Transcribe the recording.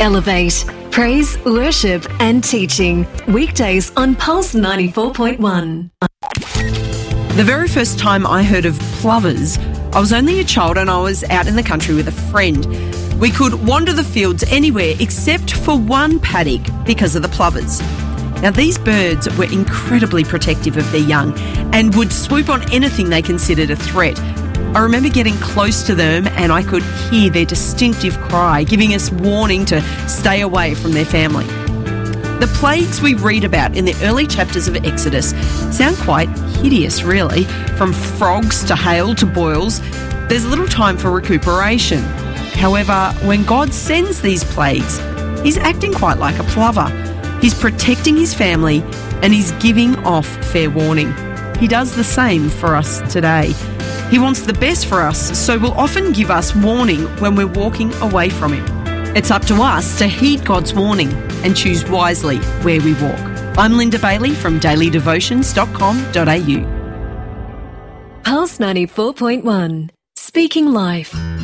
Elevate. Praise, worship and teaching. Weekdays on Pulse 94.1. The very first time I heard of plovers, I was only a child and I was out in the country with a friend. We could wander the fields anywhere except for one paddock because of the plovers. Now, these birds were incredibly protective of their young and would swoop on anything they considered a threat. I remember getting close to them and I could hear their distinctive cry, giving us warning to stay away from their family. The plagues we read about in the early chapters of Exodus sound quite hideous, really. From frogs to hail to boils, there's little time for recuperation. However, when God sends these plagues, he's acting quite like a plover. He's protecting his family and he's giving off fair warning. He does the same for us today. He wants the best for us, so will often give us warning when we're walking away from him. It's up to us to heed God's warning and choose wisely where we walk. I'm Linda Bailey from dailydevotions.com.au. Pulse 94.1. Speaking life.